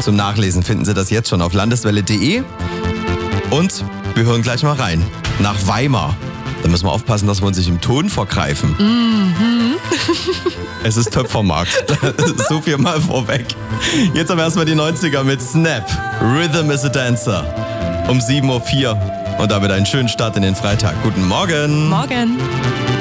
Zum Nachlesen finden Sie das jetzt schon auf landeswelle.de. Und wir hören gleich mal rein. Nach Weimar. Da müssen wir aufpassen, dass wir uns nicht im Ton vergreifen. Es ist Töpfermarkt. So viel mal vorweg. Jetzt aber erstmal die 90er mit Snap. Rhythm is a Dancer. Um 7.04 Uhr. Und damit einen schönen Start in den Freitag. Guten Morgen. Morgen.